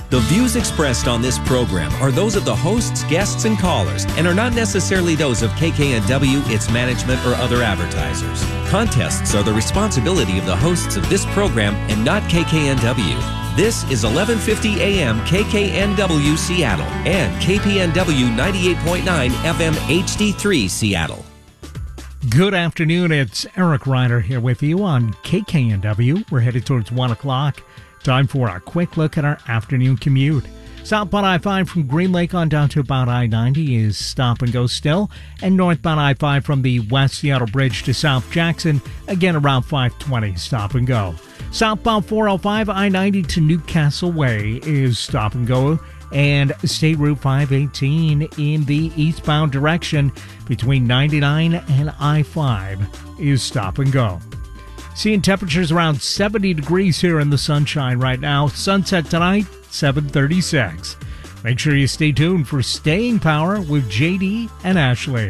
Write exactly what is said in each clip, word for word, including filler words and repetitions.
The views expressed on this program are those of the hosts, guests, and callers and are not necessarily those of K K N W, its management, or other advertisers. Contests are the responsibility of the hosts of this program and not K K N W. This is eleven fifty A M K K N W Seattle and K P N W ninety-eight point nine F M H D three Seattle. Good afternoon. It's Eric Ryder here with you on K K N W. We're headed towards one o'clock. Time for a quick look at our afternoon commute. Southbound I five from Green Lake on down to about I ninety is stop and go still. And northbound I five from the West Seattle Bridge to South Jackson, again around five twenty, stop and go. Southbound four oh five I ninety to Newcastle Way is stop and go. And State Route five eighteen in the eastbound direction between ninety-nine and I five is stop and go. Seeing temperatures around seventy degrees here in the sunshine right now. Sunset tonight, seven thirty-six. Make sure you stay tuned for Staying Power with J D and Ashley.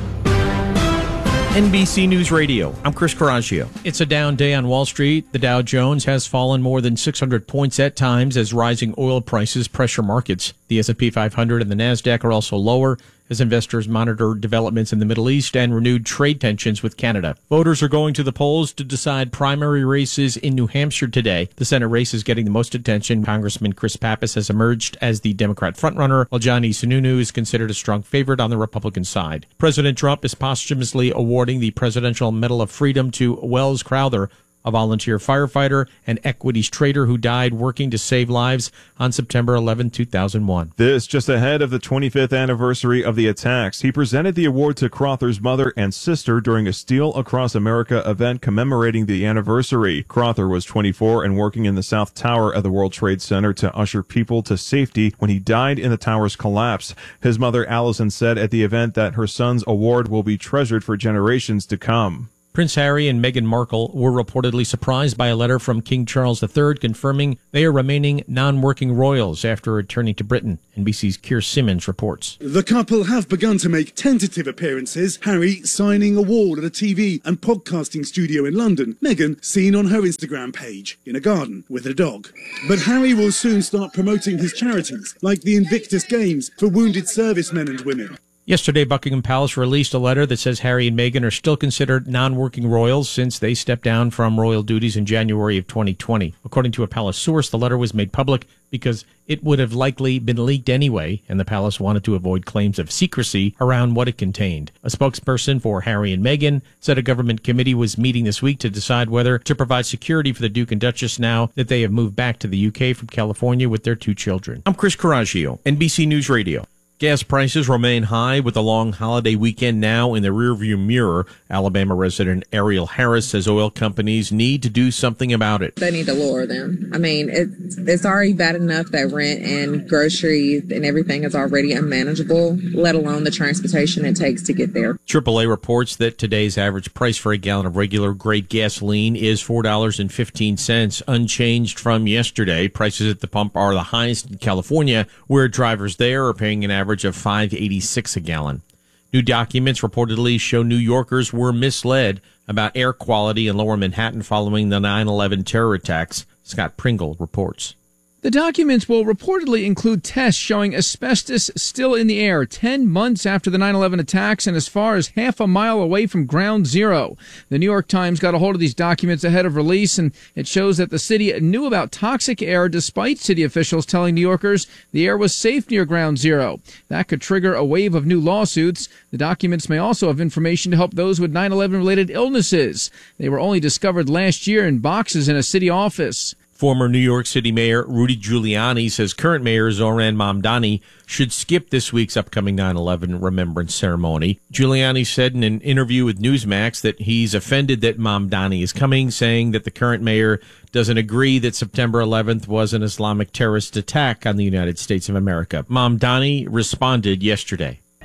N B C News Radio, I'm Chris Coraggio. It's a down day on Wall Street. The Dow Jones has fallen more than six hundred points at times as rising oil prices pressure markets. The S and P five hundred and the NASDAQ are also lower as investors monitor developments in the Middle East and renewed trade tensions with Canada. Voters are going to the polls to decide primary races in New Hampshire today. The Senate race is getting the most attention. Congressman Chris Pappas has emerged as the Democrat frontrunner, while Johnny Sununu is considered a strong favorite on the Republican side. President Trump is posthumously awarding the Presidential Medal of Freedom to Wells Crowther, a volunteer firefighter and equities trader who died working to save lives on September eleventh, two thousand one. This just ahead of the twenty-fifth anniversary of the attacks. He presented the award to Crowther's mother and sister during a Steel Across America event commemorating the anniversary. Crowther was twenty-four and working in the South Tower of the World Trade Center to usher people to safety when he died in the tower's collapse. His mother, Allison, said at the event that her son's award will be treasured for generations to come. Prince Harry and Meghan Markle were reportedly surprised by a letter from King Charles the Third confirming they are remaining non-working royals after returning to Britain. N B C's Keir Simmons reports. The couple have begun to make tentative appearances, Harry signing a wall at a T V and podcasting studio in London, Meghan seen on her Instagram page in a garden with a dog. But Harry will soon start promoting his charities, like the Invictus Games for wounded servicemen and women. Yesterday, Buckingham Palace released a letter that says Harry and Meghan are still considered non-working royals since they stepped down from royal duties in January of twenty twenty. According to a palace source, the letter was made public because it would have likely been leaked anyway, and the palace wanted to avoid claims of secrecy around what it contained. A spokesperson for Harry and Meghan said a government committee was meeting this week to decide whether to provide security for the Duke and Duchess now that they have moved back to the U K from California with their two children. I'm Chris Coraggio, N B C News Radio. Gas prices remain high with a long holiday weekend now in the rearview mirror. Alabama resident Ariel Harris says oil companies need to do something about it. They need to lower them. I mean, it's, it's already bad enough that rent and groceries and everything is already unmanageable, let alone the transportation it takes to get there. triple A reports that today's average price for a gallon of regular grade gasoline is four dollars and fifteen cents, unchanged from yesterday. Prices at the pump are the highest in California, where drivers there are paying an average of five eighty-six a gallon. New documents reportedly show New Yorkers were misled about air quality in lower Manhattan following the nine eleven terror attacks. Scott Pringle reports. The documents will reportedly include tests showing asbestos still in the air ten months after the nine eleven attacks and as far as half a mile away from Ground Zero. The New York Times got a hold of these documents ahead of release, and it shows that the city knew about toxic air despite city officials telling New Yorkers the air was safe near Ground Zero. That could trigger a wave of new lawsuits. The documents may also have information to help those with nine eleven related illnesses. They were only discovered last year in boxes in a city office. Former New York City Mayor Rudy Giuliani says current Mayor Zohran Mamdani should skip this week's upcoming nine eleven remembrance ceremony. Giuliani said in an interview with Newsmax that he's offended that Mamdani is coming, saying that the current mayor doesn't agree that September eleventh was an Islamic terrorist attack on the United States of America. Mamdani responded yesterday.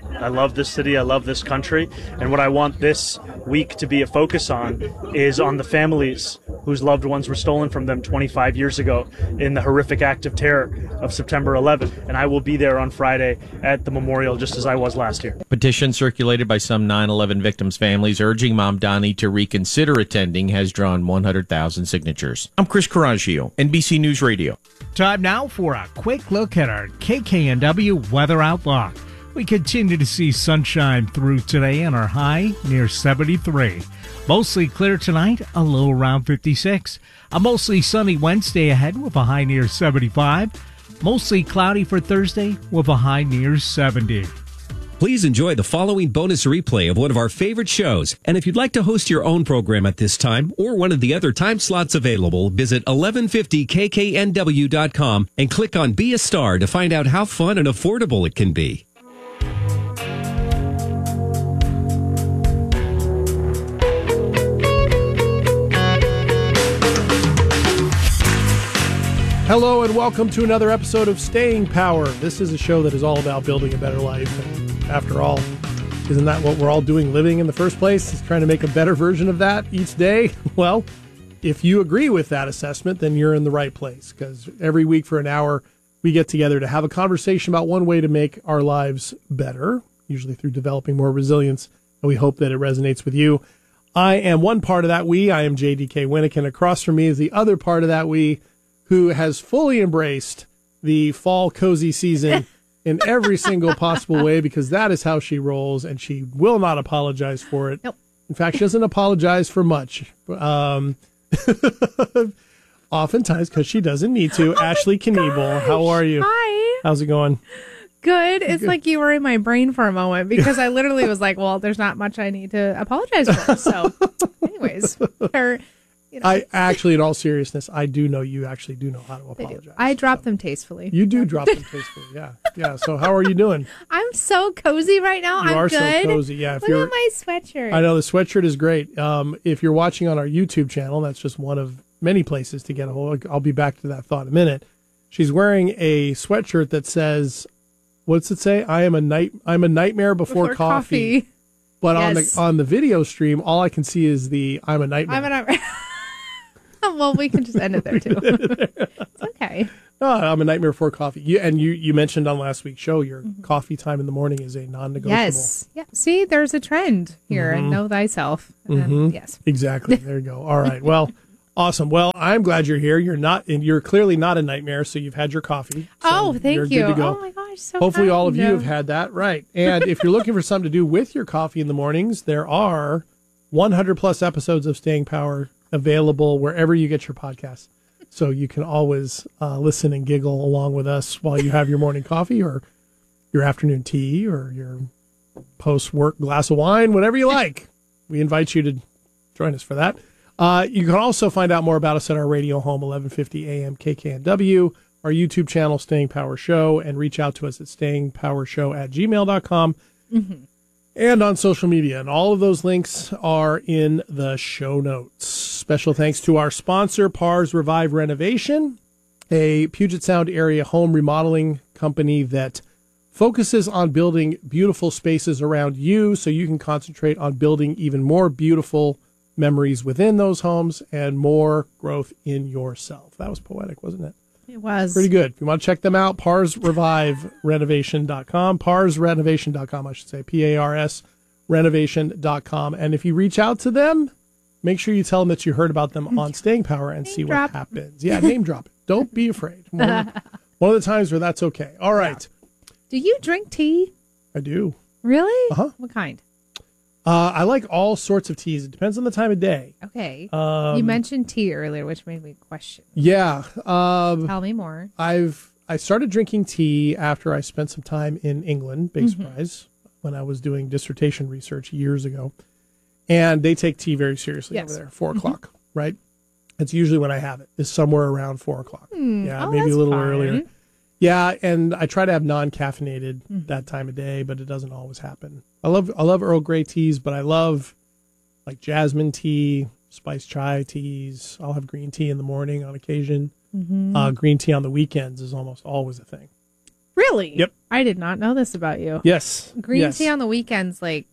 I love this city. I love this country. And what I want this week to be a focus on is on the families whose loved ones were stolen from them twenty-five years ago in the horrific act of terror of September eleventh. And I will be there on Friday at the memorial just as I was last year. Petition circulated by some nine eleven victims' families urging Mamdani to reconsider attending has drawn one hundred thousand signatures. I'm Chris Coraggio, N B C News Radio. Time now for a quick look at our K K N W weather outlook. We continue to see sunshine through today and our high near seventy-three. Mostly clear tonight, a low around fifty-six. A mostly sunny Wednesday ahead with a high near seventy-five. Mostly cloudy for Thursday with a high near seventy. Please enjoy the following bonus replay of one of our favorite shows. And if you'd like to host your own program at this time or one of the other time slots available, visit eleven fifty K K N W dot com and click on Be a Star to find out how fun and affordable it can be. Hello and welcome to another episode of Staying Power. This is a show that is all about building a better life. And after all, isn't that what we're all doing living in the first place? Is trying to make a better version of that each day? Well, if you agree with that assessment, then you're in the right place, because every week for an hour, we get together to have a conversation about one way to make our lives better, usually through developing more resilience, and we hope that it resonates with you. I am one part of that we. I am J D K Winnick, and across from me is the other part of that we, who has fully embraced the fall cozy season in every single possible way, because that is how she rolls, and she will not apologize for it. Nope. In fact, she doesn't apologize for much. Um, oftentimes, because she doesn't need to. Oh Ashley Kniebel, how are you? Hi. How's it going? Good. It's Good. Like you were in my brain for a moment, because I literally was like, well, there's not much I need to apologize for. So anyways, or, you know. I actually, in all seriousness, I do know you actually do know how to apologize. I drop so. them tastefully. You do drop them tastefully, yeah. Yeah. So how are you doing? I'm so cozy right now. You I'm are good. so cozy, yeah. If Look you're, at my sweatshirt. I know, the sweatshirt is great. Um, if you're watching on our YouTube channel, that's just one of many places to get a hold. I'll be back to that thought in a minute. She's wearing a sweatshirt that says, what's it say? I am a night. I'm a nightmare before, before coffee. coffee. But yes. on the on the video stream, all I can see is the I'm a nightmare. I'm a nightmare. Well, we can just end it there too. It's okay. Oh, I'm a nightmare before coffee. You, and you, you mentioned on last week's show your mm-hmm. coffee time in the morning is a non-negotiable. Yes. Yeah. See, there's a trend here, and mm-hmm. know thyself. And mm-hmm. then, yes. Exactly. There you go. All right. Well, awesome. Well, I'm glad you're here. You're not, and you're clearly not a nightmare. So you've had your coffee. So oh, thank you're you. Good to go. Oh my gosh, so hopefully kind. all of you have had that right. And if you're looking for something to do with your coffee in the mornings, there are one hundred plus episodes of Staying Power available wherever you get your podcasts. So you can always uh, listen and giggle along with us while you have your morning coffee or your afternoon tea or your post-work glass of wine, whatever you like. We invite you to join us for that. Uh, you can also find out more about us at our radio home, eleven fifty A M K K N W, our YouTube channel, Staying Power Show, and reach out to us at stayingpowershow at gmail dot com. Mm-hmm. And on social media. And all of those links are in the show notes. Special thanks to our sponsor, Pars Revive Renovation, a Puget Sound area home remodeling company that focuses on building beautiful spaces around you so you can concentrate on building even more beautiful memories within those homes and more growth in yourself. That was poetic, wasn't it? It was. Pretty good. If you want to check them out, pars revive renovation dot com, pars renovation dot com, I should say, P A R S renovation dot com. And if you reach out to them, make sure you tell them that you heard about them on Staying Power and name see drop. What happens. Yeah, name drop it. Don't be afraid. One of, the, one of the times where that's okay. All right. Do you drink tea? I do. Really? Uh-huh. What kind? Uh, I like all sorts of teas. It depends on the time of day. Okay. Um, you mentioned tea earlier, which made me question. Yeah. Um, Tell me more. I've I started drinking tea after I spent some time in England, big mm-hmm. surprise, when I was doing dissertation research years ago. And they take tea very seriously yes. over there, four o'clock, mm-hmm. right? It's usually when I have it, is somewhere around four o'clock. Mm. Yeah, oh, maybe a little fun. earlier. Yeah, and I try to have non-caffeinated mm-hmm. that time of day, but it doesn't always happen. I love I love Earl Grey teas, but I love like jasmine tea, spice chai teas. I'll have green tea in the morning on occasion. Mm-hmm. Uh, green tea on the weekends is almost always a thing. Really? Really? Yep. I did not know this about you. Yes. Green yes. tea on the weekends, like,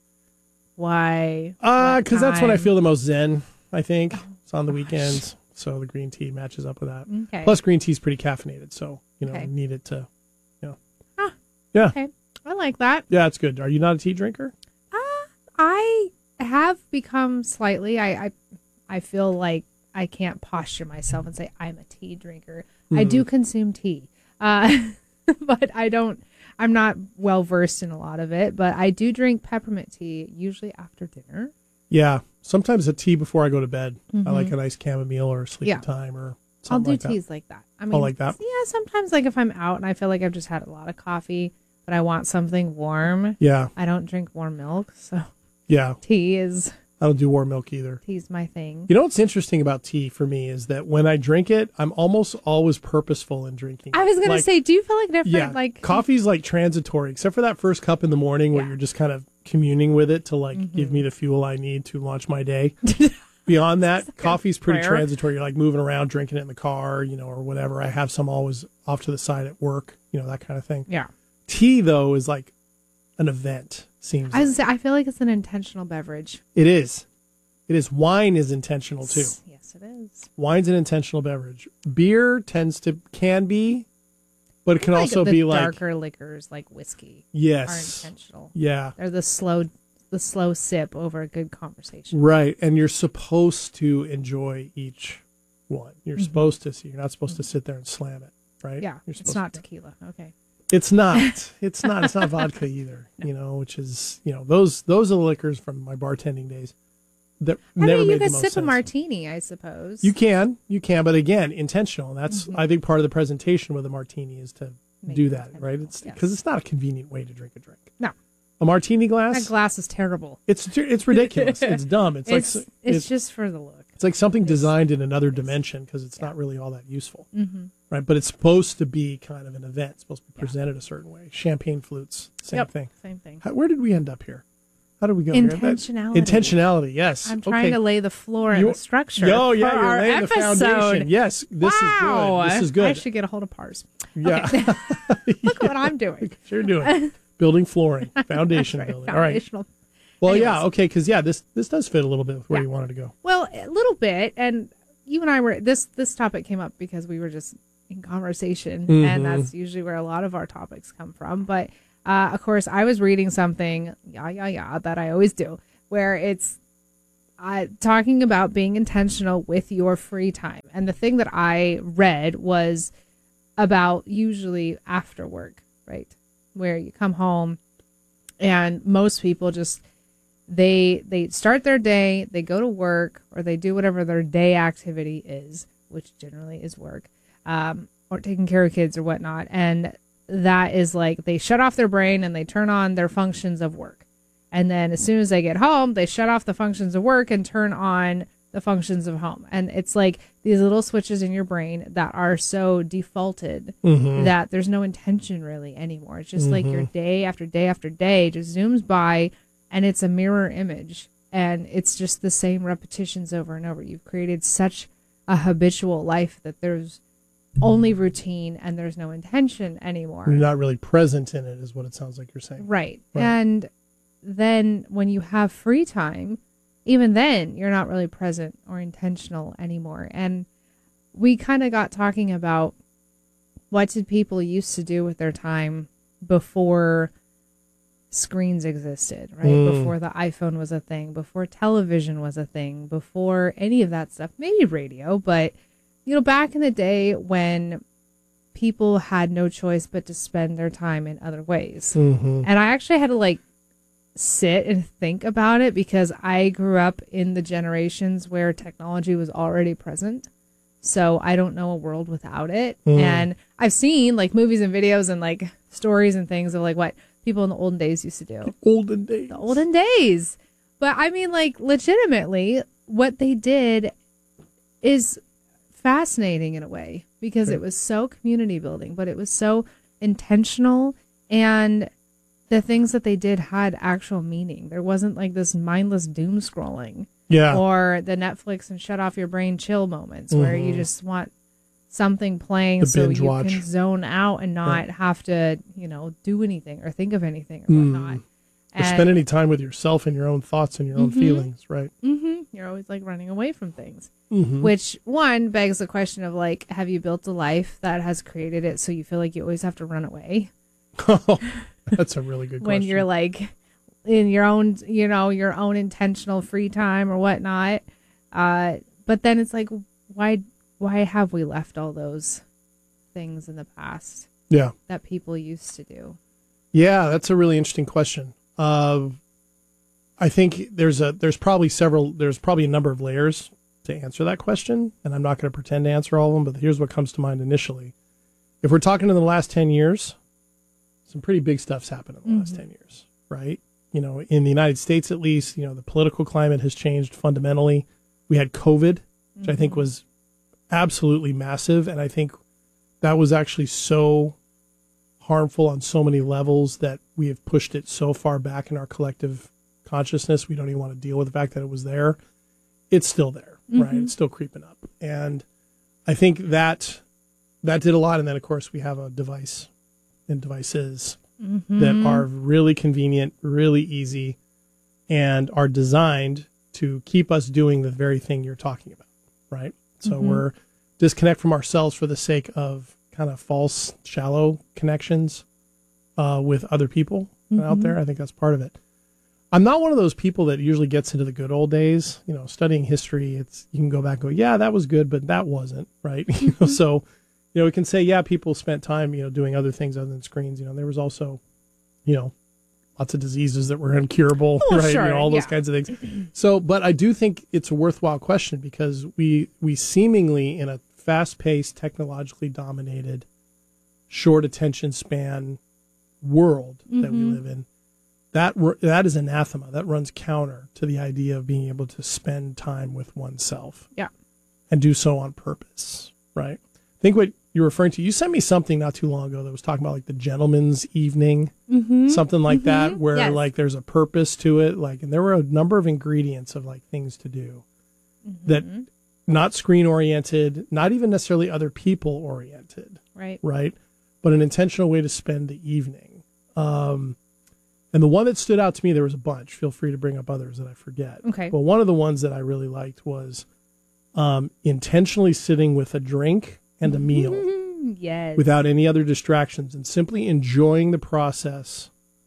why? Uh, because that's when I time? feel the most zen, I think. It's on the weekends. So the green tea matches up with that. Okay. Plus, green tea is pretty caffeinated. So, you know, Okay. you need it to, you know. Huh. Yeah. Okay. I like that. Yeah, it's good. Are you not a tea drinker? Uh, I have become slightly. I, I, I feel like I can't posture myself and say I'm a tea drinker. Mm. I do consume tea, uh, but I don't. I'm not well versed in a lot of it. But I do drink peppermint tea usually after dinner. Yeah. Sometimes a tea before I go to bed. Mm-hmm. I like a nice chamomile or sleepy Yeah. time or I'll something do like that. teas like that. I mean, like that? Yeah, sometimes like if I'm out and I feel like I've just had a lot of coffee, but I want something warm. Yeah. I don't drink warm milk, so Yeah. tea is I don't do warm milk either. tea's my thing. You know what's interesting about tea for me is that when I drink it, I'm almost always purposeful in drinking. I was gonna Like, say, do you feel like different? yeah, Like coffee's like transitory, except for that first cup in the morning where Yeah. you're just kind of communing with it to like Mm-hmm. give me the fuel I need to launch my day. Beyond that, coffee's pretty prayer. transitory. You're like moving around, drinking it in the car, you know, or whatever. I have some always off to the side at work, you know, that kind of thing. yeah. Tea though is like an event. Seems I was like. gonna say, I feel like it's an intentional beverage. It is. It is. Wine is intentional too. Yes, it is. Wine's an intentional beverage. Beer tends to can be, but it can Like also the be like darker liquors, like whiskey, yes, are intentional. yeah, They're the slow, the slow sip over a good conversation. right. And you're supposed to enjoy each one. You're Mm-hmm. supposed to. See, you're not supposed to sit there and slam it, right? Yeah, you're it's supposed not to. tequila. Okay. It's not. It's not. It's not vodka either. You know, which is you know those those are the liquors from my bartending days that I never mean, you made the could most sip a sense. martini, I suppose. You can, you can, but again, intentional. That's Mhm. I think part of the presentation with a martini is to Make do it that, intentional, right? It's yes. because it's not a convenient way to drink a drink. No. A martini glass, That glass is terrible. it's it's ridiculous. It's dumb. It's, It's like it's, it's, just for the look. it's like something it is. designed in another dimension because it's not really all that useful, Mm-hmm. right? But it's supposed to be kind of an event. It's supposed to be presented a certain way. Champagne flutes, same Yep, thing. Same thing. How, where did we end up here? How did we go? here? That- Intentionality. Intentionality. Yes. I'm trying okay. to lay the floor and You- the structure. Yo, yeah, for you're our laying episode. the foundation. Yes, this wow. is good. This is good. I should get a hold of Pars. Yeah. Look what I'm doing. You're doing building flooring, foundation That's right, building. All right. foundational. Well, Anyways. yeah, okay, because yeah, this this does fit a little bit with where Yeah. you wanted to go. Well, a little bit, and you and I were this this topic came up because we were just in conversation, Mhm. and that's usually where a lot of our topics come from. But uh, of course, I was reading something, yeah, yeah, yeah, that I always do, where it's uh, talking about being intentional with your free time, and the thing that I read was about usually after work, right, where you come home, and most people just they they start their day, they go to work, or they do whatever their day activity is, which generally is work, um, or taking care of kids or whatnot. And that is like they shut off their brain and they turn on their functions of work. And then as soon as they get home, they shut off the functions of work and turn on the functions of home. And it's like these little switches in your brain that are so defaulted Mhm. that there's no intention really anymore. It's just like your day after day after day just zooms by, and it's a mirror image, and it's just the same repetitions over and over. You've created such a habitual life that there's only routine and there's no intention anymore. You're not really present in it, is what it sounds like you're saying. Right. Right. And then when you have free time, even then, you're not really present or intentional anymore. And we kind of got talking about what did people used to do with their time before screens existed, right? Mm. Before the iPhone was a thing, before television was a thing, before any of that stuff, maybe radio, but you know, back in the day when people had no choice but to spend their time in other ways. Mhm. And I actually had to like sit and think about it because I grew up in the generations where technology was already present. So I don't know a world without it. Mm. And I've seen like movies and videos and like stories and things of like what people in the olden days used to do. Olden days. The olden days. But I mean, like, legitimately, what they did is fascinating in a way because Right. it was so community building, but it was so intentional, and the things that they did had actual meaning. There wasn't like this mindless doom scrolling Yeah. or the Netflix and shut off your brain chill moments where you Mhm. just want something playing The so binge you watch. can zone out and not Yeah. have to, you know, do anything or think of anything or whatnot. Mm. Or spend any time with yourself and your own thoughts and your own Mhm. feelings, right? Mm-hmm. You're always like running away from things. Mhm. Which one begs the question of like, have you built a life that has created it so you feel like you always have to run away? That's a really good when question. you're like in your own, you know, your own intentional free time or whatnot. Uh, but then it's like, why, why have we left all those things in the past? Yeah. That people used to do. Yeah, that's a really interesting question. Uh, I think there's a there's probably several there's probably a number of layers to answer that question, and I'm not going to pretend to answer all of them. But here's what comes to mind initially: if we're talking in the last ten years, some pretty big stuff's happened in the last Mhm. ten years, right? You know, in the United States at least, you know, the political climate has changed fundamentally. We had COVID, which I think was absolutely massive, and I think that was actually so harmful on so many levels that we have pushed it so far back in our collective consciousness. We don't even want to deal with the fact that it was there. It's still there, right? Mhm. It's still creeping up. And I think that that did a lot. And then, of course, we have a device and devices Mhm. that are really convenient, really easy, and are designed to keep us doing the very thing you're talking about, right? So Mhm. we're disconnect from ourselves for the sake of kind of false, shallow connections uh, with other people out Mhm. there. I think that's part of it. I'm not one of those people that usually gets into the good old days. You know, studying history, it's you can go back and go, yeah, that was good, but that wasn't, right? You know, so, you know, we can say, yeah, people spent time, you know, doing other things other than screens. You know, there was also, you know, lots of diseases that were incurable, Oh, right? sure, You know, all those yeah. kinds of things. So, but I do think it's a worthwhile question because we we seemingly in a fast-paced, technologically dominated, short attention span world that we Mhm. live in, that ru- that is anathema. That runs counter to the idea of being able to spend time with oneself. Yeah. And do so on purpose, right? I think what you're referring to, you sent me something not too long ago that was talking about like the gentleman's evening, Mm-hmm. something like that, Mhm. where Yes. like there's a purpose to it. Like, and there were a number of ingredients of like things to do that Mm-hmm. not screen oriented, not even necessarily other people oriented, Right. right? But an intentional way to spend the evening. Um, and the one that stood out to me, there was a bunch. Feel free to bring up others that I forget. Okay. But one of the ones that I really liked was um, intentionally sitting with a drink and a meal Yes. without any other distractions and simply enjoying the process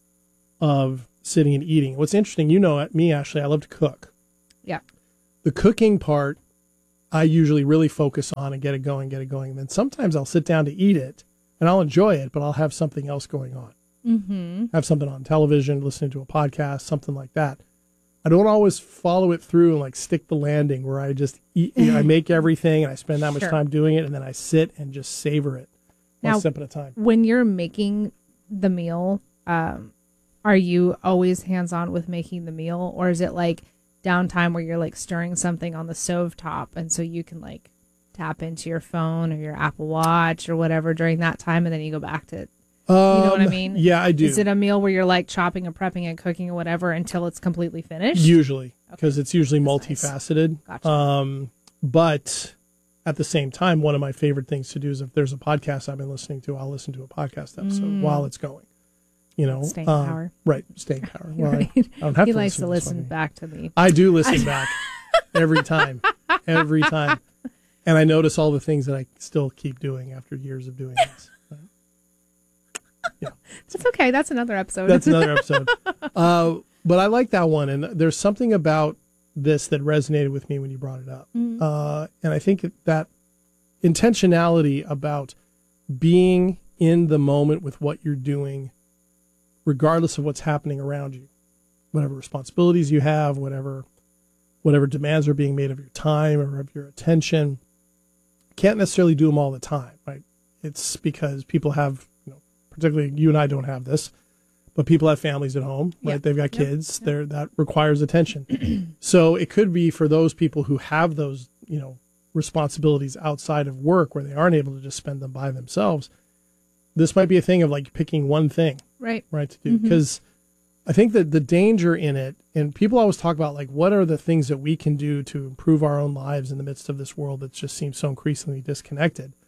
of sitting and eating. What's interesting, you know, at me, Ashley, I love to cook. Yeah. The cooking part, I usually really focus on and get it going, get it going. And then sometimes I'll sit down to eat it and I'll enjoy it, but I'll have something else going on. Mm-hmm. Have something on television, listening to a podcast, something like that. I don't always follow it through and like stick the landing where I just eat, you know, I make everything and I spend that much Sure. time doing it and then I sit and just savor it one Now, step at a time. When you're making the meal, um, are you always hands-on with making the meal, or is it like downtime where you're like stirring something on the stove top and so you can like tap into your phone or your Apple Watch or whatever during that time and then you go back to, you know what I Um, mean? Yeah, I do. Is it a meal where you're like chopping and prepping and cooking or whatever until it's completely finished? Usually, because Okay. it's usually That's nice. multifaceted. Gotcha. Um, but at the same time, one of my favorite things to do is if there's a podcast I've been listening to, I'll listen to a podcast episode Mm. while it's going. You know, Staying um, power. Right, staying power. Well, Right. I, I don't have He to likes to listen listen this back to me. I do listen back every time, every time, and I notice all the things that I still keep doing after years of doing this. It's okay. That's another episode. That's another episode. Uh, but I like that one, and there's something about this that resonated with me when you brought it up. Mhm. Uh, and I think that intentionality about being in the moment with what you're doing, regardless of what's happening around you, whatever responsibilities you have, whatever whatever demands are being made of your time or of your attention, can't necessarily do them all the time, right? It's because people have, you know, particularly you and I don't have this, but people have families at home, right? Yeah. They've got Yep. kids. There that requires attention. So it could be for those people who have those, you know, responsibilities outside of work where they aren't able to just spend them by themselves. This might be a thing of like picking one thing, Right. right, to do. Mhm. Because I think that the danger in it, and people always talk about like, what are the things that we can do to improve our own lives in the midst of this world that just seems so increasingly disconnected?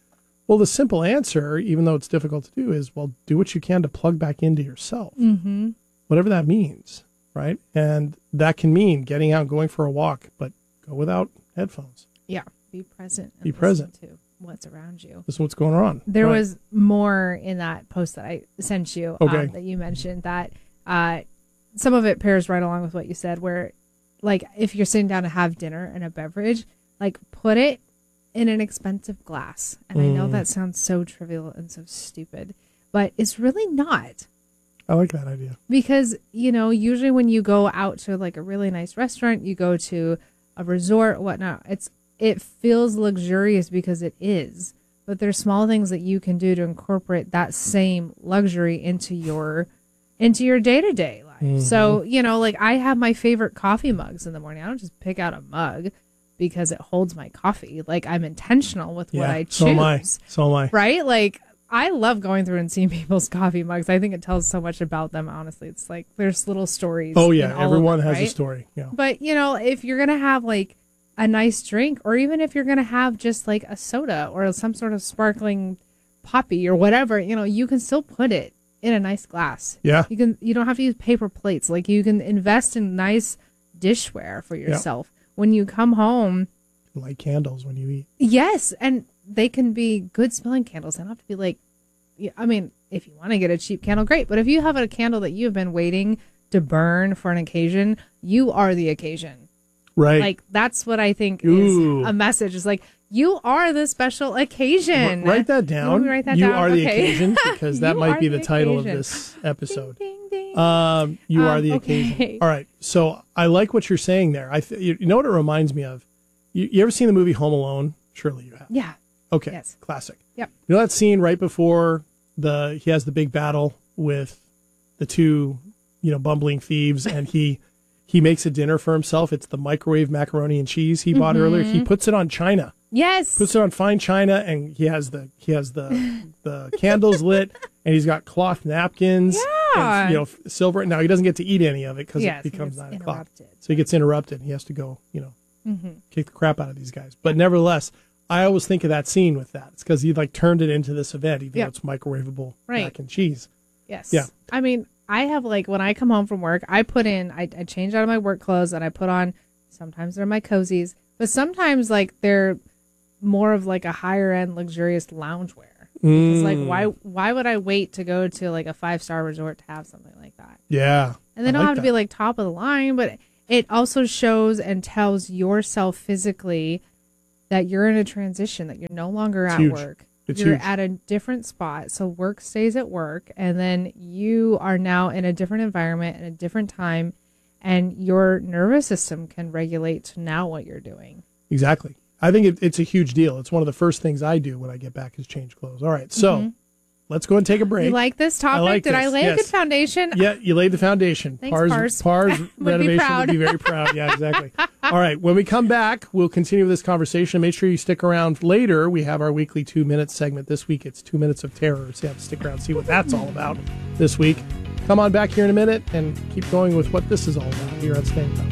Well, the simple answer, even though it's difficult to do, is, well, do what you can to plug back into yourself, Mm-hmm. whatever that means, right? And that can mean getting out and going for a walk, but go without headphones. Yeah, be present. And Be listen present. to what's around you. Listen to what's going on. There Right. was more in that post that I sent you Okay. um, that you mentioned that uh, some of it pairs right along with what you said, where like if you're sitting down to have dinner and a beverage, like put it in an expensive glass. And I know Mm. that sounds so trivial and so stupid, but it's really not. I like that idea. Because, you know, usually when you go out to like a really nice restaurant, you go to a resort, whatnot, it's it feels luxurious because it is. But there's small things that you can do to incorporate that same luxury into your into your day-to-day life. Mhm. So, you know, like I have my favorite coffee mugs in the morning. I don't just pick out a mug because it holds my coffee. Like I'm intentional with what Yeah, I choose. so am I. So am I. Right? Like I love going through and seeing people's coffee mugs. I think it tells so much about them, honestly. It's like there's little stories. Oh, in yeah. all Everyone of it, has a right? story. Yeah. But, you know, if you're going to have like a nice drink, or even if you're going to have just like a soda or some sort of sparkling poppy or whatever, you know, you can still put it in a nice glass. Yeah. You can, you don't have to use paper plates. Like you can invest in nice dishware for yourself. When you come home, Light candles when you eat. yes, and they can be good smelling candles. They don't have to be like, yeah, I mean, if you want to get a cheap candle, great. But if you have a candle that you've been waiting to burn for an occasion, you are the occasion. Right. Like that's what I think Ooh. is a message. Is like you are the special occasion. R- write that You down. want me to write that you down? are the Okay. occasion, because that You might are be the, the title occasion. of this episode. Ding, ding, ding. Um, you Um, are the okay. occasion. All right. So I like what you're saying there. I th- you, you know what it reminds me of? You, you ever seen the movie Home Alone? Surely you have. Yeah. Okay. Yes. Classic. Yep. You know that scene right before the he has the big battle with the two, you know, bumbling thieves, and he he makes a dinner for himself. It's the microwave macaroni and cheese he bought Mhm. earlier. He puts it on china. Yes. Puts it on fine china, and he has the he has the the candles lit, and he's got cloth napkins. Yeah. And, you know, f- silver. Now he doesn't get to eat any of it because Yes, it he becomes gets nine o'clock. interrupted. So he gets interrupted. He has to go, you know, Mhm. kick the crap out of these guys. But nevertheless, I always think of that scene with that. It's because he like turned it into this event, even Yeah. though it's microwavable Right. mac and cheese. Yes. Yeah. I mean, I have like when I come home from work, I put in, I, I change out of my work clothes and I put on, sometimes they're my cozies, but sometimes like they're more of like a higher end luxurious loungewear. It's like, Mm. why, why would I wait to go to like a five star resort to have something like that? Yeah. And they I don't like have to that. be like top of the line, but it also shows and tells yourself physically that you're in a transition, that you're no longer It's at huge. work. It's you're huge. at a different spot. So work stays at work, and then you are now in a different environment and a different time, and your nervous system can regulate to now what you're doing. Exactly. I think it, it's a huge deal. It's one of the first things I do when I get back is change clothes. All right. So Mhm. let's go and take a break. You like this topic? like Did I this, lay a yes. good foundation? Yeah, you laid the foundation. Thanks, Pars, Pars. Pars Would be renovation proud. would be very proud. Yeah, exactly. All right. When we come back, we'll continue this conversation. Make sure you stick around later. We have our weekly two minute segment. This week it's two minutes of terror. So you have to stick around, see what that's all about this week. Come on back here in a minute and keep going with what this is all about here on Staying Power.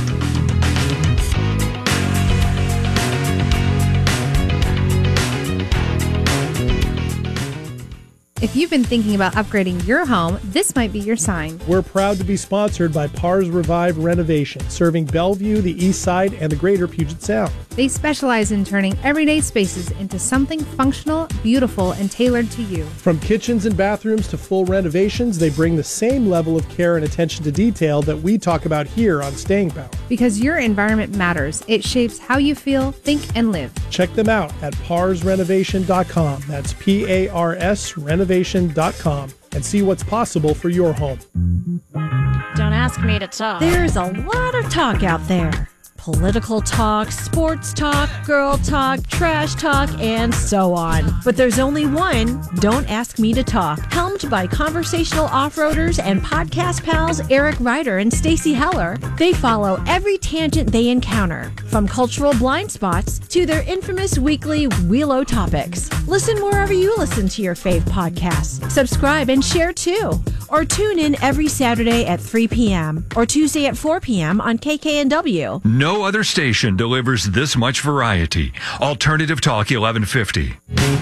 If you've been thinking about upgrading your home, this might be your sign. We're proud to be sponsored by Pars Revive Renovation, serving Bellevue, the East Side, and the greater Puget Sound. They specialize in turning everyday spaces into something functional, beautiful, and tailored to you. From kitchens and bathrooms to full renovations, they bring the same level of care and attention to detail that we talk about here on Staying Power. Because your environment matters. It shapes how you feel, think, and live. Check them out at pars renovation dot com. That's P A R S renovation dot com, and see what's possible for your home. Don't ask me to talk. There's a lot of talk out there. Political talk, sports talk, girl talk, trash talk, and so on. But there's only one, Don't Ask Me to Talk, helmed by conversational off-roaders and podcast pals Eric Ryder and Stacey Heller. They follow every tangent they encounter, from cultural blind spots to their infamous weekly Wheelo topics. Listen wherever you listen to your fave podcasts. Subscribe and share too. Or tune in every Saturday at three p.m. or Tuesday at four p.m. on K K N W. No other station delivers this much variety. Alternative Talk eleven fifty.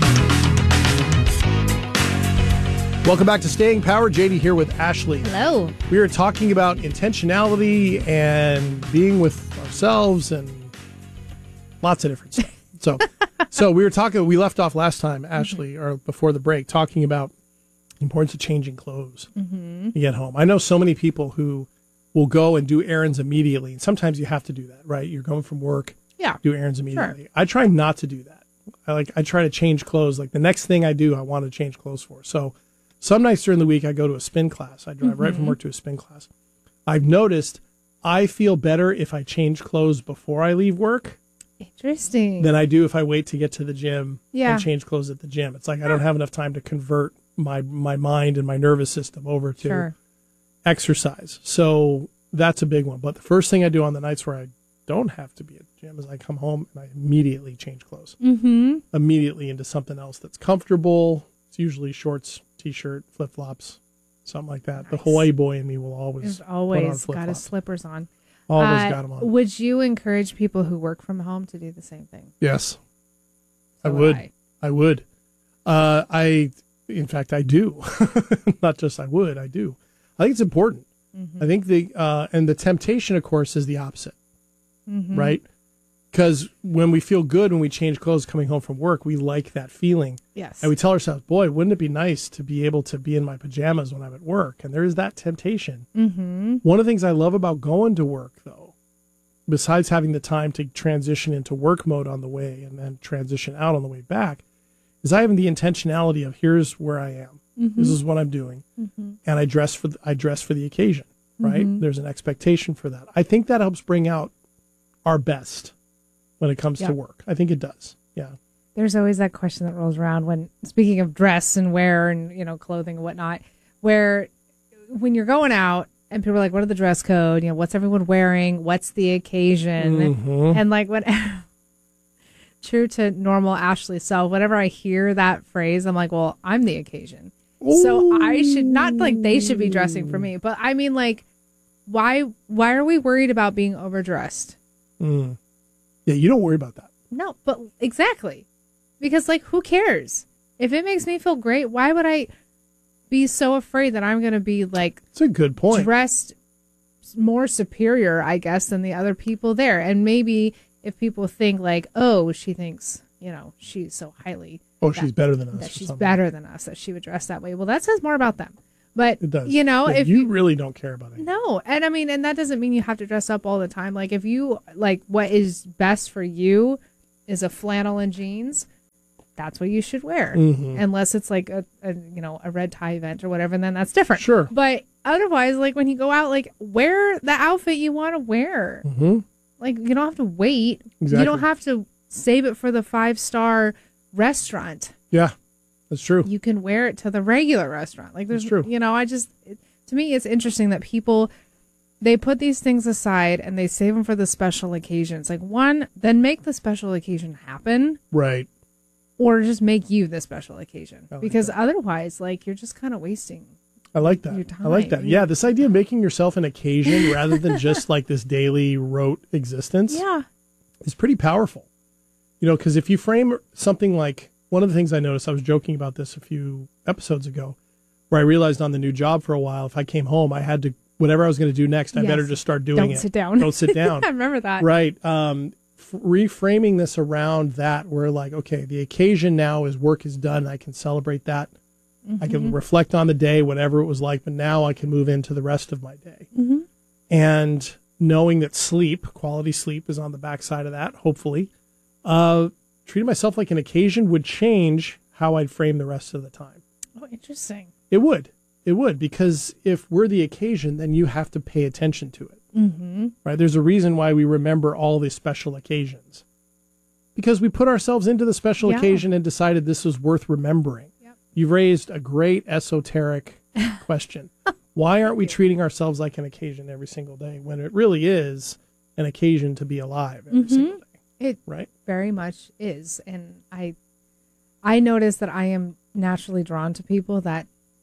Welcome back to Staying Power. J D here with Ashley. Hello. We are talking about intentionality and being with ourselves and lots of different stuff. So, so we were talking, we left off last time, Ashley, or before the break, talking about the importance of changing clothes Mm-hmm. to get home. I know so many people who will go and do errands immediately. And sometimes you have to do that, right? You're going from work, Yeah. do errands immediately. Sure. I try not to do that. I like, I try to change clothes. Like the next thing I do, I want to change clothes for. So some nights during the week, I go to a spin class. I drive right from Mhm. work to a spin class. I've noticed I feel better if I change clothes before I leave work Interesting. than I do if I wait to get to the gym Yeah. and change clothes at the gym. It's like I don't have enough time to convert my my mind and my nervous system over to Sure. exercise. So that's a big one. But the first thing I do on the nights where I don't have to be at the gym is I come home and I immediately change clothes. Mm-hmm. Immediately into something else that's comfortable. It's usually shorts, t-shirt, flip-flops, something like that. The Hawaii boy in me will always There's put on always got his flip-flops. slippers on. Always Uh, got 'em on. Would you encourage people who work from home to do the same thing? Yes, I So would. would I. I would. Uh, I, in fact, I do. Not just I would. I do. I think it's important. Mhm. I think the uh, and the temptation, of course, is the opposite, Mhm. right? Because when we feel good when we change clothes coming home from work, we like that feeling. Yes. And we tell ourselves, "Boy, wouldn't it be nice to be able to be in my pajamas when I'm at work?" And there is that temptation. Mm-hmm. One of the things I love about going to work, though, besides having the time to transition into work mode on the way and then transition out on the way back, is I have the intentionality of here's where I am. Mhm. This is what I'm doing, Mhm. and I dress for the, I dress for the occasion. Right? Mhm. There's an expectation for that. I think that helps bring out our best when it comes Yeah. to work. I think it does. Yeah. There's always that question that rolls around when speaking of dress and wear and, you know, clothing and whatnot, where when you're going out and people are like, what are the dress code? You know, what's everyone wearing? What's the occasion? Mhm. And like what true to normal Ashley self, whenever I hear that phrase, I'm like, well, I'm the occasion. So I should not like they should be dressing for me, but I mean like why why are we worried about being overdressed? Mm. Yeah, you don't worry about that. No, but exactly. Because like who cares? If it makes me feel great, why would I be so afraid that I'm going to be like It's a good point. dressed more superior, I guess, than the other people there? And maybe if people think like, "Oh, she thinks, you know, she's so highly Oh, she's better than us that or she's something. better than us that she would dress that way." Well, that says more about them. But It does. you know, Yeah, if you you really don't care about it. no, and I mean, and that doesn't mean you have to dress up all the time. Like if you like what is best for you is a flannel and jeans, that's what you should wear. Mhm. Unless it's like a, a you know a red tie event or whatever, and then that's different. Sure. But otherwise, like when you go out, like wear the outfit you want to wear. Mhm. Like you don't have to wait. You Exactly. don't have to save it for the five star restaurant. Yeah, that's true. You can wear it to the regular restaurant. Like there's, That's true. you know, I just, it, to me, it's interesting that people, they put these things aside and they save them for the special occasions. Like one, then make the special occasion happen Right. or just make you the special occasion. I like Because otherwise, like you're just kind of wasting. I like that. Your I like that. time. Yeah, this idea of making yourself an occasion rather than just like this daily rote existence Yeah. is pretty powerful. You know, because if you frame something like one of the things I noticed, I was joking about this a few episodes ago, where I realized on the new job for a while, if I came home, I had to, whatever I was going to do next, I Yes. better just start doing Don't it. sit down. Don't sit down. I remember that. Right. Um, f- reframing this around that, where like, okay, the occasion now is work is done. I can celebrate that. I can Mhm. reflect on the day, whatever it was like, but now I can move into the rest of my day. Mhm. And knowing that sleep, quality sleep, is on the backside of that, hopefully, uh, treating myself like an occasion would change how I'd frame the rest of the time. Oh, interesting. It would. It would, because if we're the occasion, then you have to pay attention to it. Mm-hmm. Right? There's a reason why we remember all these special occasions. Because we put ourselves into the special Yeah. occasion and decided this was worth remembering. Yep. You've raised a great esoteric question. Why aren't we treating ourselves like an occasion every single day when it really is an occasion to be alive every Mhm. single day? It Right? very much is. And I I notice that I am naturally drawn to people that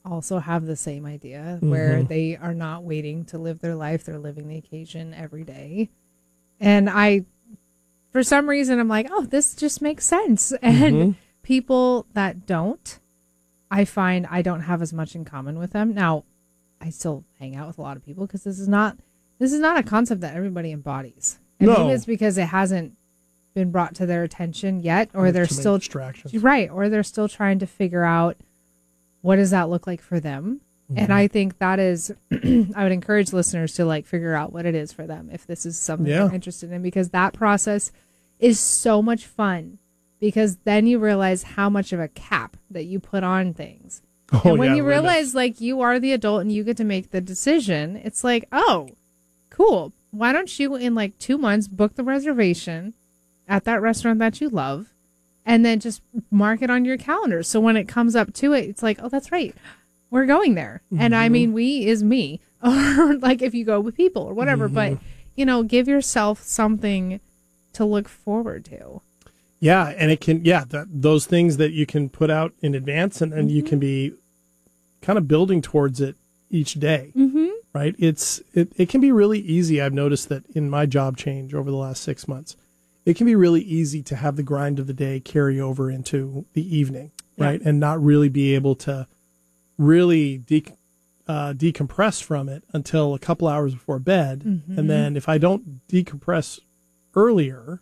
also have the same idea where Mhm. they are not waiting to live their life. They're living the occasion every day. And I, for some reason, I'm like, oh, this just makes sense. And Mhm. people that don't, I find I don't have as much in common with them. Now, I still hang out with a lot of people because this is not this is not a concept that everybody embodies. And No. maybe it's because it hasn't been brought to their attention yet, or There's they're too many still distractions. right, or they're still trying to figure out what does that look like for them. And Mhm. I think that is, I would encourage listeners to like figure out what it is for them if this is something Yeah. they're interested in, because that process is so much fun. Because then you realize how much of a cap that you put on things. Oh, and when yeah, you limits. realize like you are the adult and you get to make the decision, it's like, oh, cool. Why don't you in like two months book the reservation at that restaurant that you love and then just mark it on your calendar. So when it comes up to it, it's like, oh, that's right. We're going there. And I Mhm. mean, we is me, or like if you go with people or whatever, but Mhm. you know, give yourself something to look forward to. Yeah, and it can, yeah, that, those things that you can put out in advance, and, and you can be kind of building towards it each day, Mm-hmm. right? It's it, it can be really easy. I've noticed that in my job change over the last six months, it can be really easy to have the grind of the day carry over into the evening, Yeah. right? And not really be able to really de- uh, decompress from it until a couple hours before bed. Mhm. And then if I don't decompress earlier,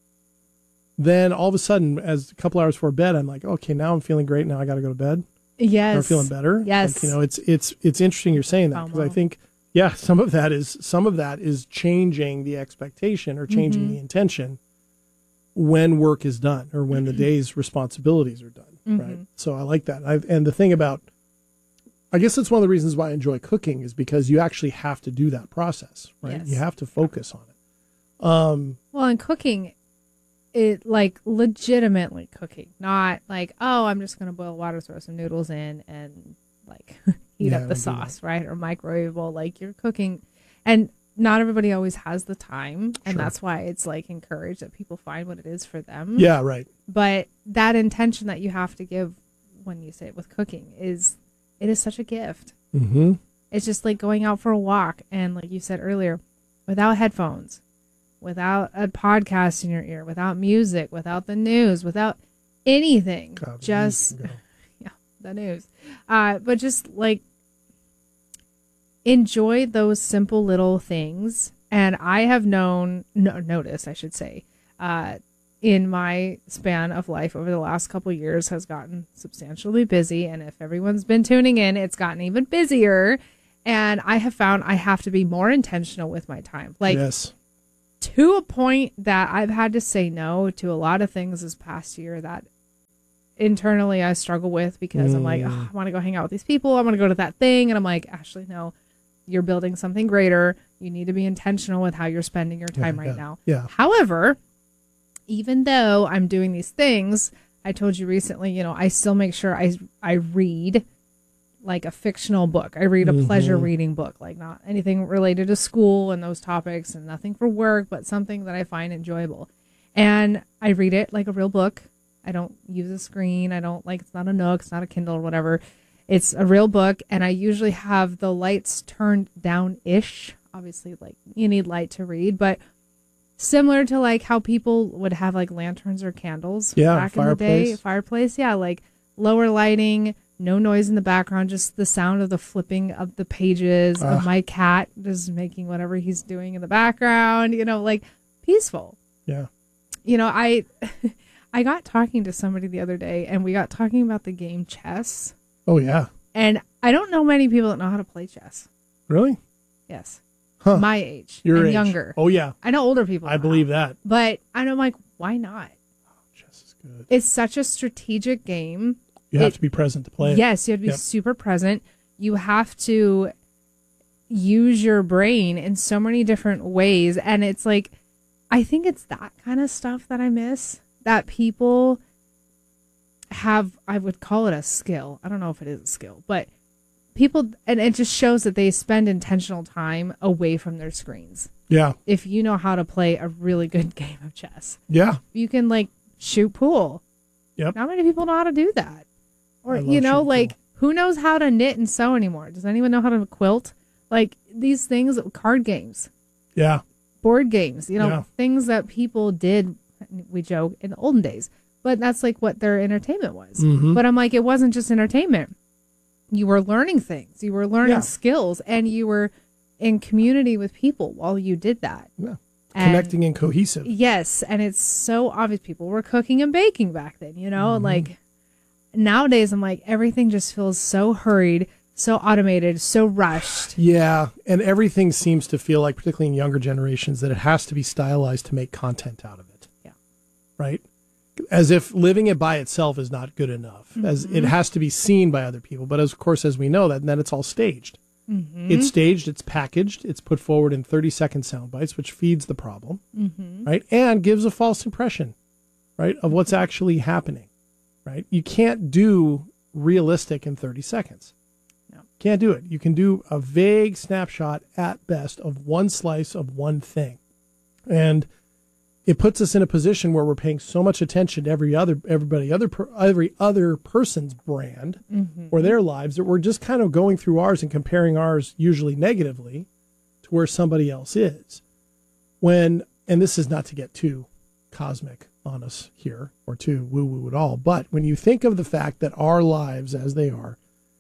then all of a sudden, as a couple hours before bed, I'm like, okay, now I'm feeling great. Now I got to go to bed. Yes. Or feeling better. Yes. Like, you know, it's it's it's interesting you're saying that, because I FOMO. think, yeah, some of that is some of that is changing the expectation or changing Mhm. the intention when work is done or when the day's responsibilities are done. Right. Mhm. So I like that. I've, and the thing about, I guess that's one of the reasons why I enjoy cooking, is because you actually have to do that process, right? Yes. You have to focus on it. Um, Well, in cooking, it like legitimately cooking, not like, oh, I'm just going to boil water, throw some noodles in, and like heat Yeah, I up the don't do sauce, right? Or microwavable. Like you're cooking, and not everybody always has the time, and Sure. that's why it's like encouraged that people find what it is for them. yeah, right. But that intention that you have to give when you say it with cooking is, it is such a gift. Mm-hmm. It's just like going out for a walk, and like you said earlier, without headphones, without a podcast in your ear, without music, without the news, without anything, God, the just news can go. yeah, the news. Uh, but just like enjoy those simple little things. And I have known, no, noticed, I should say, uh, in my span of life over the last couple of years has gotten substantially busy. And if everyone's been tuning in, it's gotten even busier. And I have found I have to be more intentional with my time. Like, yes. to a point that I've had to say no to a lot of things this past year that internally I struggle with, because I'm like, Mm. oh, I want to go hang out with these people. I want to go to that thing. And I'm like, Ashley, no, you're building something greater. You need to be intentional with how you're spending your time Yeah, right yeah, now. yeah. However, even though I'm doing these things, I told you recently, you know, I still make sure I, I read like a fictional book. I read a Mhm. pleasure reading book, like not anything related to school and those topics and nothing for work, but something that I find enjoyable. And I read it like a real book. I don't use a screen. I don't like, it's not a Nook, it's not a Kindle or whatever. It's a real book. And I usually have the lights turned down-ish. Obviously, like you need light to read, but similar to like how people would have like lanterns or candles Yeah, back in the day, fireplace. fireplace. Yeah. Like lower lighting, no noise in the background, just the sound of the flipping of the pages Ugh. of my cat just making whatever he's doing in the background, you know, like peaceful. Yeah. You know, I I got talking to somebody the other day and we got talking about the game chess. Oh, yeah. And I don't know many people that know how to play chess. Really? Yes. Huh. My age Your and age. younger. Oh, yeah. I know older people. I know believe how. that. But I'm like, why not? Chess is good. It's such a strategic game. You have It- to be present to play it. Yes, you have to be Yep. super present. You have to use your brain in so many different ways. And it's like, I think it's that kind of stuff that I miss, that people have, I would call it a skill. I don't know if it is a skill, but people, and it just shows that they spend intentional time away from their screens. Yeah. If you know how to play a really good game of chess, Yeah. you can like shoot pool. Yep. Not many people know how to do that. Or, I love you know, shooting like pool. Who knows how to knit and sew anymore? Does anyone know how to quilt? Like these things, card games. Yeah. Board games, you know, Yeah. things that people did, we joke, in the olden days. But that's like what their entertainment was. Mhm. But I'm like, it wasn't just entertainment. You were learning things. You were learning Yeah. skills, and you were in community with people while you did that. Yeah. And- Connecting and cohesive. Yes, and it's so obvious. People were cooking and baking back then, you know? Mhm. Like, nowadays, I'm like, everything just feels so hurried, so automated, so rushed. Yeah, and everything seems to feel like, particularly in younger generations, that it has to be stylized to make content out of it. Yeah. Right? As if living it by itself is not good enough, as Mhm. it has to be seen by other people. But as, of course, as we know, that then it's all staged. Mhm. It's staged, it's packaged, it's put forward in thirty-second sound bites, which feeds the problem, Mhm. right? And gives a false impression, right, of what's actually happening, right? You can't do realistic in thirty seconds. No. Can't do it. You can do a vague snapshot at best of one slice of one thing. And it puts us in a position where we're paying so much attention to every other, everybody, other, per, every other person's brand Mhm. or their lives that we're just kind of going through ours and comparing ours, usually negatively, to where somebody else is. When, and this is not to get too cosmic on us here or too woo woo at all, but when you think of the fact that our lives as they are,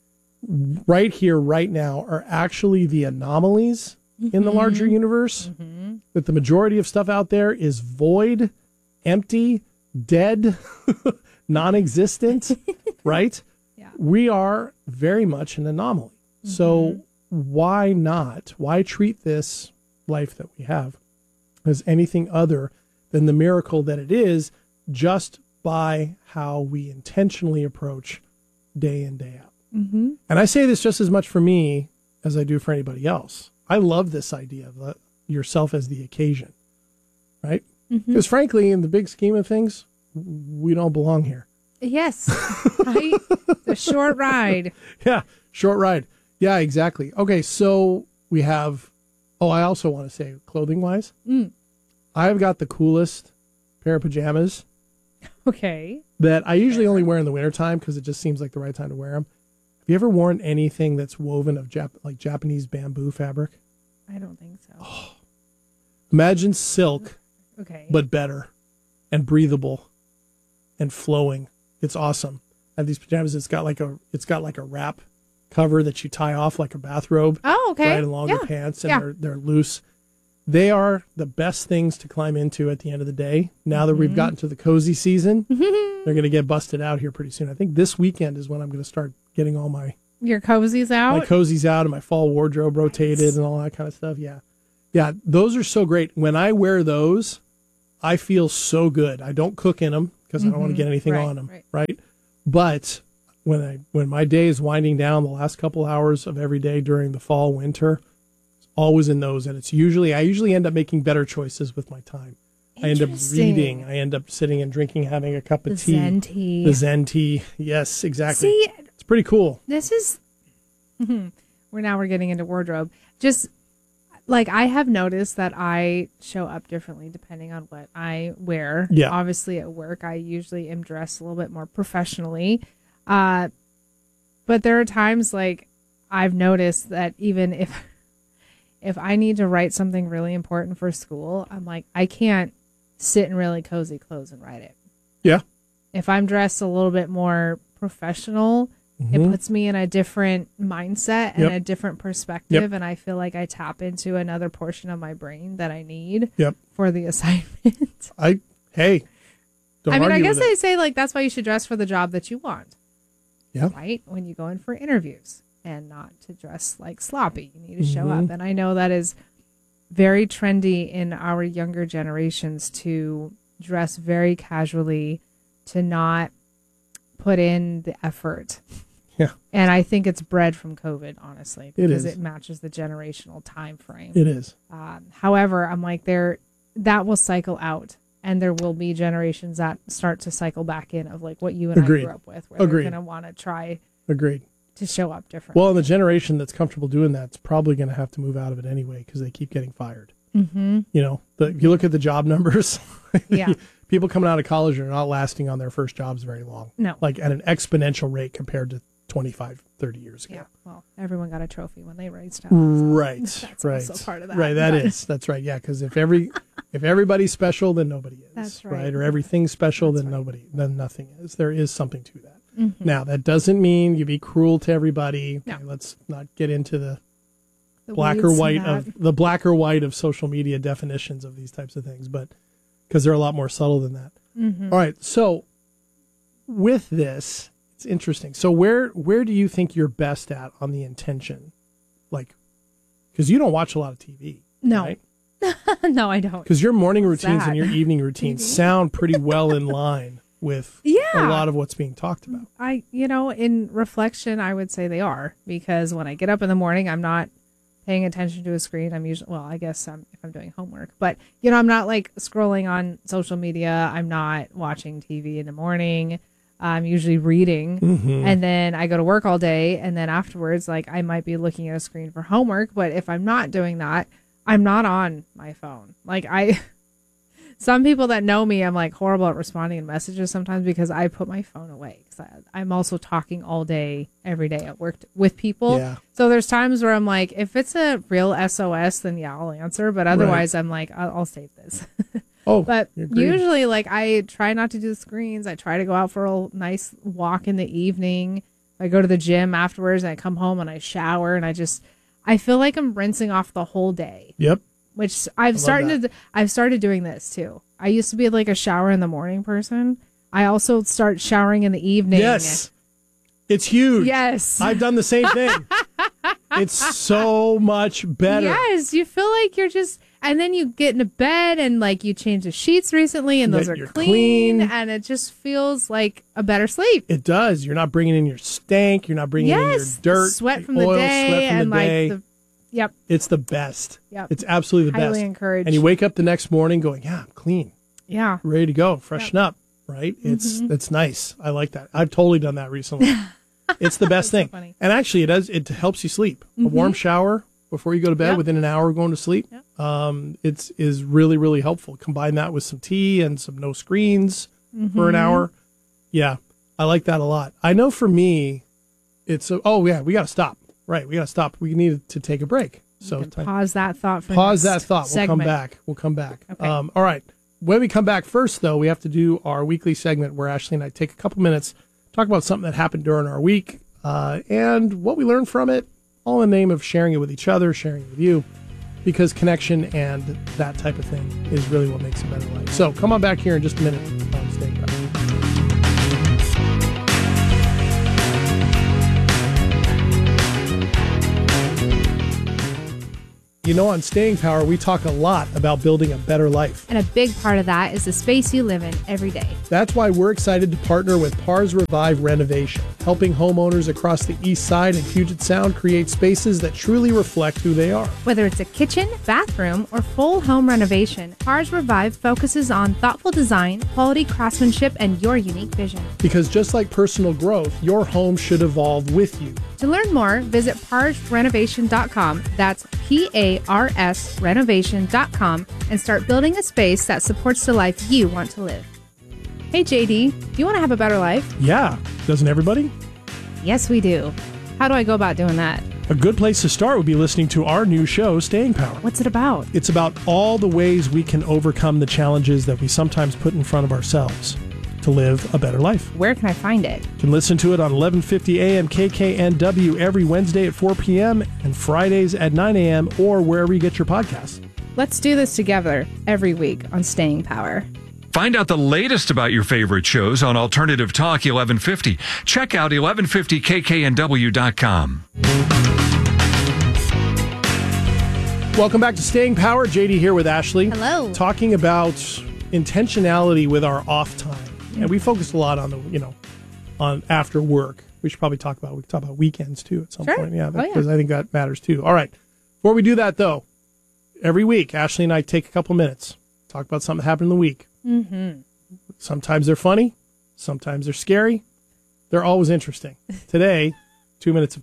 right here, right now, are actually the anomalies in the larger universe, Mm-hmm. that the majority of stuff out there is void, empty, dead, non-existent, right? Yeah. We are very much an anomaly. So why not? Why treat this life that we have as anything other than the miracle that it is, just by how we intentionally approach day in, day out? Mm-hmm. And I say this just as much for me as I do for anybody else. I love this idea of the, yourself as the occasion, right? Because Mhm. frankly, in the big scheme of things, we don't belong here. Yes. Right? The short ride. Yeah, short ride. Yeah, exactly. Okay, so we have, oh, I also want to say, clothing-wise, Mm. I've got the coolest pair of pajamas Okay. that I usually only wear in the wintertime because it just seems like the right time to wear them. Have you ever worn anything that's woven of Jap- like Japanese bamboo fabric? I don't think so. Imagine silk, Okay. but better and breathable and flowing. It's awesome. I have these pajamas. It's got like a it's got like a wrap cover that you tie off like a bathrobe. Oh, okay. Right, and longer Yeah. pants, and Yeah. they're they're loose. They are the best things to climb into at the end of the day. Now that we've Mhm. gotten to the cozy season, they're going to get busted out here pretty soon. I think this weekend is when I'm going to start getting all my Your cozies out? my cozies out and my fall wardrobe rotated and all that kind of stuff. Yeah. Yeah. Those are so great. When I wear those, I feel so good. I don't cook in them because I don't want to Mhm. get anything Right, on them. right. Right. But when I, when my day is winding down, the last couple hours of every day during the fall, winter, it's always in those. And it's usually, I usually end up making better choices with my time. I end up Interesting. reading. I end up sitting and drinking, having a cup of The tea. Zen tea. The Zen tea. Yes, exactly. See, it's pretty cool. this is we're now we're getting into wardrobe. Just like I have noticed that I show up differently depending on what I wear. Yeah. Obviously at work I usually am dressed a little bit more professionally. Uh but there are times like I've noticed that even if if I need to write something really important for school, I'm like I can't sit in really cozy clothes and write it. Yeah. If I'm dressed a little bit more professional, Mhm. it puts me in a different mindset and Yep. a different perspective. Yep. And I feel like I tap into another portion of my brain that I need Yep. for the assignment. I, hey, don't I mean, I argue guess with it. they say like that's why you should dress for the job that you want. Yeah. Right? When you go in for interviews and not to dress like sloppy. You need to show Mhm. up. And I know that is very trendy in our younger generations to dress very casually, to not put in the effort. Yeah. And I think it's bred from COVID, honestly, It because is. it matches the generational time frame. It is. Um, however, I'm like there that will cycle out, and there will be generations that start to cycle back in of like what you and Agreed. I grew up with, where Agreed. they're going to want to try Agreed. to show up different. Well, and the generation that's comfortable doing that's probably going to have to move out of it anyway because they keep getting fired. Mm-hmm. You know, the, if you look at the job numbers, Yeah. people coming out of college are not lasting on their first jobs very long. No. Like at an exponential rate compared to twenty-five, thirty years ago. Yeah, well, everyone got a trophy when they raised up. Right, That's right. also part of that. Right, that but- is. That's right, yeah, because if every if everybody's special, then nobody is. That's right. Or everything's special, That's then right. nobody, then nothing is. There is something to that. Mhm. Now, that doesn't mean you be cruel to everybody. No. Okay, let's not get into the, The black weeds or and white that. of the black or white of social media definitions of these types of things, but because they're a lot more subtle than that. Mhm. All right, so with this, it's interesting. So where where do you think you're best at on the intention? Like, because you don't watch a lot of T V. No. Right? No, I don't. Because your morning routines Sad. and your evening routines sound pretty well in line with Yeah. a lot of what's being talked about. I, you know, in reflection, I would say they are, because when I get up in the morning, I'm not paying attention to a screen. I'm usually, well, I guess I'm, if I'm doing homework, but, you know, I'm not like scrolling on social media. I'm not watching T V in the morning. I'm usually reading. Mhm. And then I go to work all day. And then afterwards, like, I might be looking at a screen for homework. But if I'm not doing that, I'm not on my phone. Like, I. Some people that know me, I'm like horrible at responding in messages sometimes because I put my phone away. Because I'm also talking all day, every day at work t- with people. Yeah. So there's times where I'm like, if it's a real S O S, then yeah, I'll answer. But otherwise, I'm like, I'll, I'll save this. Oh, but agreed. usually, like, I try not to do the screens. I try to go out for a nice walk in the evening. I go to the gym afterwards, and I come home and I shower, and I just, I feel like I'm rinsing off the whole day. Yep. Which I've love started that. to, I've started doing this too. I used to be like a shower in the morning person. I also start showering in the evening. Yes. It's huge. Yes. I've done the same thing. It's so much better. Yes, you feel like you're just, and then you get into bed and like you change the sheets recently and those That are you're clean, clean. and it just feels like a better sleep. It does. You're not bringing in your stank. You're not bringing in your Yes, dirt, sweat from the oil, day, sweat from and the day. like the, yep, It's the best. Yep. It's absolutely the highly best. encouraged. And you wake up the next morning going, yeah, I'm clean, yeah, ready to go, freshen up, right? It's Mhm. it's nice. I like that. I've totally done that recently. It's the best thing. funny. And actually, it does. It helps you sleep. A warm Mhm. shower before you go to bed Yep. within an hour of going to sleep. Um, it's is really, really helpful. Combine that with some tea and some no screens for an Mhm. hour. Yeah, I like that a lot. I know for me, it's a, oh yeah, we got to stop. Right, we got to stop. We need to take a break. So time- pause that thought for pause next that thought. We'll segment. come back. We'll come back. Okay. Um, all right. When we come back first, though, we have to do our weekly segment where Ashley and I take a couple minutes, talk about something that happened during our week, uh, and what we learned from it, all in the name of sharing it with each other, sharing it with you, because connection and that type of thing is really what makes a better life. So come on back here in just a minute on Staying Power. You know, on Staying Power, we talk a lot about building a better life. And a big part of that is the space you live in every day. That's why we're excited to partner with Pars Revive Renovation, helping homeowners across the East Side and Puget Sound create spaces that truly reflect who they are. Whether it's a kitchen, bathroom, or full home renovation, Pars Revive focuses on thoughtful design, quality craftsmanship, and your unique vision. Because just like personal growth, your home should evolve with you. To learn more, visit pars renovation dot com. That's P A R S renovation dot com and start building a space that supports the life you want to live. Hey, J D, do you want to have a better life? Yeah, doesn't everybody? Yes, we do. How do I go about doing that? A good place to start would be listening to our new show, Staying Power. What's it about? It's about all the ways we can overcome the challenges that we sometimes put in front of ourselves to live a better life. Where can I find it? You can listen to it on eleven fifty A M K K N W every Wednesday at four p.m. and Fridays at nine a.m. or wherever you get your podcasts. Let's do this together every week on Staying Power. Find out the latest about your favorite shows on Alternative Talk eleven fifty. Check out eleven fifty K K N W dot com. Welcome back to Staying Power. J D here with Ashley. Hello. Talking about intentionality with our off time. And we focused a lot on the, you know, on after work. We should probably talk about, we could talk about weekends too at some Sure. point. Yeah, Oh, yeah. because I think that matters too. All right. Before we do that though, every week, Ashley and I take a couple minutes, talk about something that happened in the week. Mm-hmm. Sometimes they're funny. Sometimes they're scary. They're always interesting. Today, two minutes of